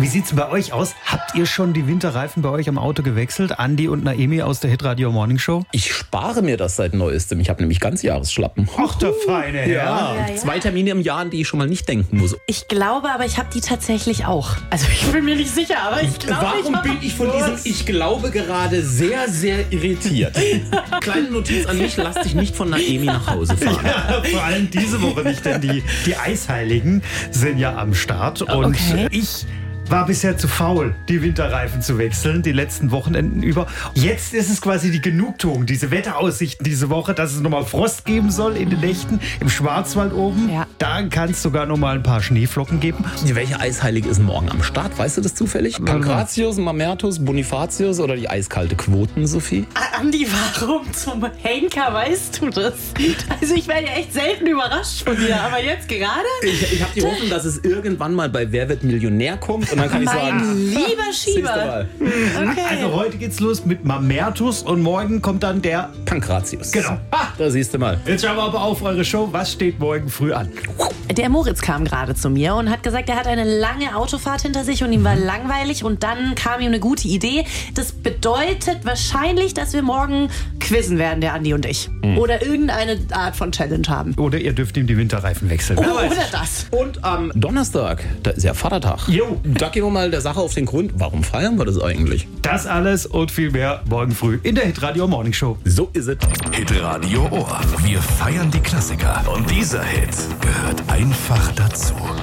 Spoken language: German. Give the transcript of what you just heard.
sieht's bei euch aus? Habt ihr schon die Winterreifen bei euch am Auto gewechselt? Andi und Naemi aus der Hitradio Morning Show? Ich spare mir das seit Neuestem. Ich habe nämlich Ganzjahresschlappen. Ach, der feine Herr. Ja, 2 Termine im Jahr, an die ich schon mal nicht denken muss. Ich glaube, aber ich habe die tatsächlich auch. Also ich bin mir nicht sicher, aber ich glaube, Warum bin ich von diesem Ich glaube gerade sehr, sehr irritiert? Kleine Notiz an mich, lass dich nicht von Naemi nach Hause fahren. Ja, vor allem diese Woche nicht, denn die Eisheiligen sind ja am Start. Und ich war bisher zu faul, die Winterreifen zu wechseln, die letzten Wochenenden über. Jetzt ist es quasi die Genugtuung, diese Wetteraussichten diese Woche, dass es nochmal Frost geben soll in den Nächten, im Schwarzwald oben. Ja. Da kann es sogar nochmal ein paar Schneeflocken geben. Welche Eisheilige ist morgen am Start? Weißt du das zufällig? Pankratius, Mamertus, Bonifatius oder die eiskalte Quoten, Sophie? Andi, warum zum Henker weißt du das? Also ich werde ja echt selten überrascht von dir, aber jetzt gerade? Ich habe die Hoffnung, dass es irgendwann mal bei Wer wird Millionär kommt und dann kann ich sagen, Lieber Schieber. Okay. Also heute geht's los mit Mamertus und morgen kommt dann der... Pankratius. Genau. Da siehst du mal. Jetzt schauen wir aber auf eure Show. Was steht morgen früh an? Der Moritz kam gerade zu mir und hat gesagt, er hat eine lange Autofahrt hinter sich und ihm war langweilig und dann kam ihm eine gute Idee. Das bedeutet wahrscheinlich, dass wir morgen quizzen werden, der Andi und ich. Oder irgendeine Art von Challenge haben. Oder ihr dürft ihm die Winterreifen wechseln. Oder das. Und am Donnerstag, da ist ja Vatertag. Jo. Da gehen wir mal der Sache auf den Grund. Warum feiern wir das eigentlich? Das alles und viel mehr morgen früh in der Hitradio Morning Show. So ist es. Hitradio Ohr. Wir feiern die Klassiker. Und dieser Hit gehört einfach dazu.